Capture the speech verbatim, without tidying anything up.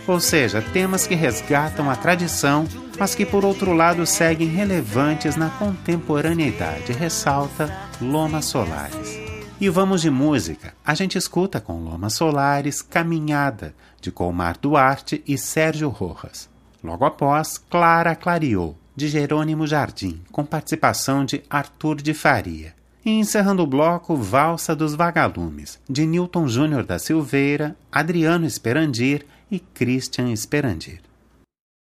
ou seja, temas que resgatam a tradição, mas que por outro lado seguem relevantes na contemporaneidade, ressalta Loma Solares. E vamos de música. A gente escuta com Loma Solares Caminhada, de Colmar Duarte e Sérgio Rojas. Logo após, Clara Clareou, de Jerônimo Jardim, com participação de Arthur de Faria. E encerrando o bloco, Valsa dos Vagalumes, de Newton Júnior da Silveira, Adriano Esperandir e Christian Esperandir.